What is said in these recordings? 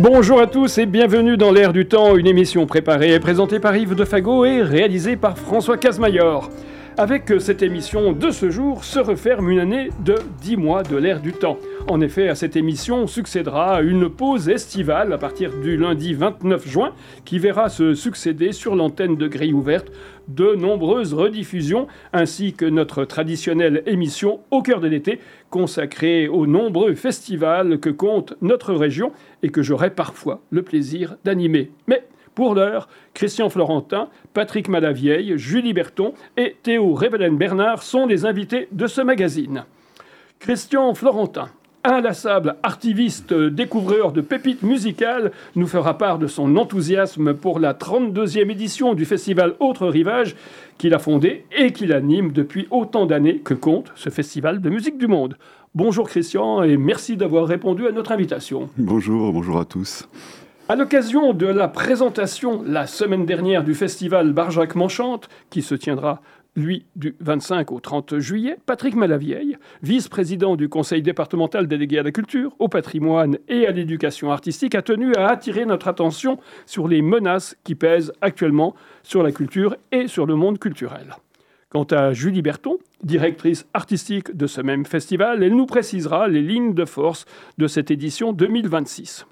Bonjour à tous et bienvenue dans l'Air du Temps, une émission préparée et présentée par Yves Defago et réalisée par François Casemayor. Avec cette émission de ce jour se referme une année de 10 mois de l'Air du Temps. En effet, à cette émission succédera une pause estivale à partir du lundi 29 juin qui verra se succéder sur l'antenne de Grille Ouverte de nombreuses rediffusions ainsi que notre traditionnelle émission Au cœur de l'été consacrée aux nombreux festivals que compte notre région et que j'aurai parfois le plaisir d'animer. Mais pour l'heure, Christian Florentin, Patrick Malavieille, Julie Berton et Théo Revelen-Bernard sont les invités de ce magazine. Christian Florentin, inlassable artiviste découvreur de pépites musicales, nous fera part de son enthousiasme pour la 32e édition du festival Autre Rivage qu'il a fondé et qu'il anime depuis autant d'années que compte ce festival de musique du monde. Bonjour Christian et merci d'avoir répondu à notre invitation. Bonjour à tous. À l'occasion de la présentation la semaine dernière du festival Barjac M'enchante, qui se tiendra, lui, du 25 au 30 juillet, Patrick Malavieille, vice-président du conseil départemental délégué à la culture, au patrimoine et à l'éducation artistique, a tenu à attirer notre attention sur les menaces qui pèsent actuellement sur la culture et sur le monde culturel. Quant à Julie Berton, directrice artistique de ce même festival, elle nous précisera les lignes de force de cette édition 2026.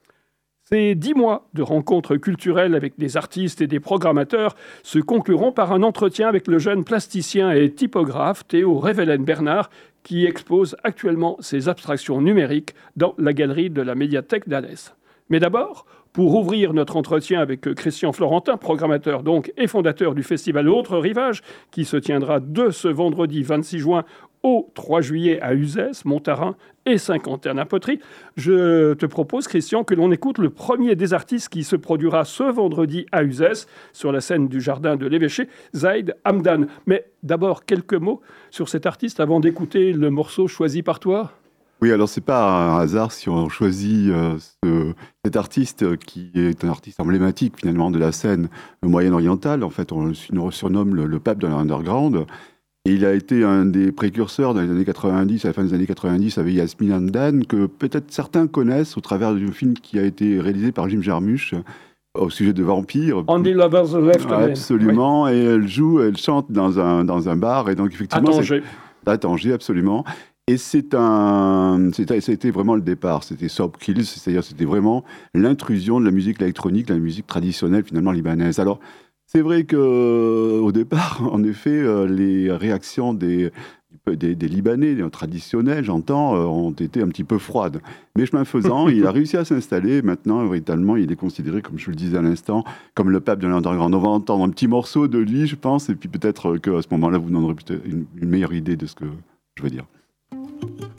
Ces 10 mois de rencontres culturelles avec des artistes et des programmateurs se concluront par un entretien avec le jeune plasticien et typographe Théo Revelen-Bernard qui expose actuellement ses abstractions numériques dans la galerie de la médiathèque d'Alès. Mais d'abord, pour ouvrir notre entretien avec Christian Florentin, programmateur donc et fondateur du festival Autre Rivage, qui se tiendra de ce vendredi 26 juin au 3 juillet à Uzès, Montarin et Saint-Quentin-la-Poterie, je te propose, Christian, que l'on écoute le premier des artistes qui se produira ce vendredi à Uzès, sur la scène du jardin de l'évêché, Zaïd Hamdan. Mais d'abord, quelques mots sur cet artiste avant d'écouter le morceau choisi par toi. Oui, alors c'est pas un hasard si on choisit cet artiste qui est un artiste emblématique finalement de la scène moyenne-orientale. En fait, on le surnomme le pape de l'underground. Et il a été un des précurseurs dans les années 90, à la fin des années 90, avec Yasmine Hamdan, que peut-être certains connaissent au travers d'un film qui a été réalisé par Jim Jarmusch au sujet de vampires. On the Lovers Left. Absolument, oui. Et elle chante dans un bar, et donc effectivement... À Tanger, absolument. Et ça a été vraiment le départ, c'était Soap Kills, c'est-à-dire c'était vraiment l'intrusion de la musique électronique, de la musique traditionnelle finalement libanaise. Alors, c'est vrai qu'au départ, en effet, les réactions des Libanais traditionnels, j'entends, ont été un petit peu froides. Mais chemin faisant, il a réussi à s'installer. Maintenant, véritablement, il est considéré, comme je vous le disais à l'instant, comme le pape de l'underground. On va entendre un petit morceau de lui, je pense, et puis peut-être qu'à ce moment-là, vous donnerez peut-être une meilleure idée de ce que je veux dire.